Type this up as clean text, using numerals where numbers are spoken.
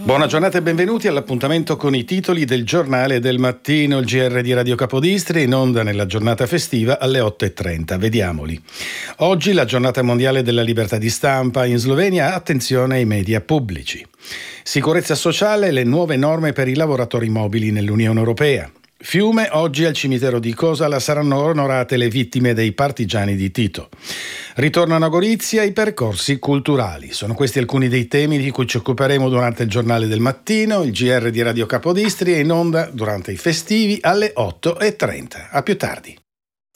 Buona giornata e benvenuti all'appuntamento con i titoli del giornale del mattino, il GR di Radio Capodistria, in onda nella giornata festiva alle 8:30. Vediamoli. Oggi la giornata mondiale della libertà di stampa. In Slovenia, attenzione ai media pubblici. Sicurezza sociale, le nuove norme per i lavoratori mobili nell'Unione Europea. Fiume, oggi al cimitero di Cosala saranno onorate le vittime dei partigiani di Tito. Ritornano a Gorizia i percorsi culturali. Sono questi alcuni dei temi di cui ci occuperemo durante il giornale del mattino. Il GR di Radio Capodistria è in onda durante i festivi alle 8:30. A più tardi.